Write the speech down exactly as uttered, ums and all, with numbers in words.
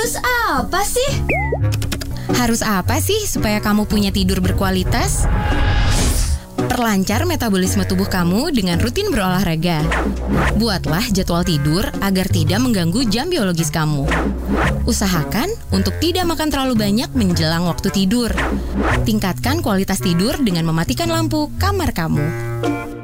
Harus apa sih? Harus apa sih supaya kamu punya tidur berkualitas? Perlancar metabolisme tubuh kamu dengan rutin berolahraga. Buatlah jadwal tidur agar tidak mengganggu jam biologis kamu. Usahakan untuk tidak makan terlalu banyak menjelang waktu tidur. Tingkatkan kualitas tidur dengan mematikan lampu kamar kamu.